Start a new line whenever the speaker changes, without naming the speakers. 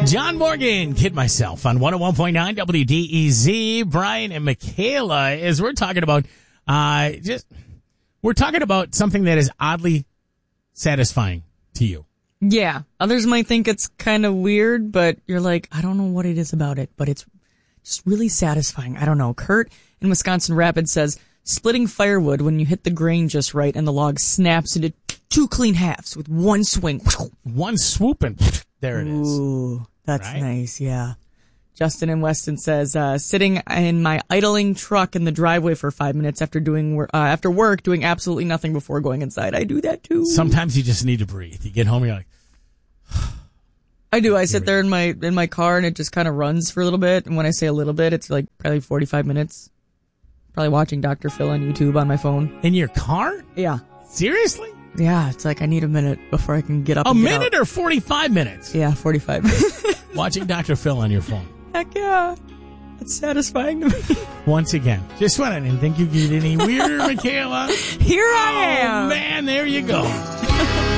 John Morgan, Kid Myself on 101.9 WDEZ. Brian and Michaela, as we're talking about, we're talking about something that is oddly satisfying to you.
Yeah. Others might think it's kind of weird, but you're like, I don't know what it is about it, but it's just really satisfying. I don't know. Kurt in Wisconsin Rapids says, splitting firewood when you hit the grain just right and the log snaps into two clean halves with one swing.
One swoop and there it is.
Ooh, that's
right?
Nice, yeah. Justin in Weston says, sitting in my idling truck in the driveway for 5 minutes after after work, doing absolutely nothing before going inside. I do that too.
Sometimes you just need to breathe. You get home, you're like,
I do. I sit there in my car and it just kind of runs for a little bit. And when I say a little bit, it's like probably 45 minutes. Probably watching Dr. Phil on YouTube on my phone.
in your car?
Yeah.
Seriously?
Yeah, it's like I need a minute before I can get up.
A
and get
minute
out.
or 45 minutes?
Yeah, 45.
Watching Dr. Phil on your phone.
Heck yeah. It's satisfying to me.
Once again. Just when I didn't think you could get any weirder, Michaela.
Here I am.
Oh, man, there you go.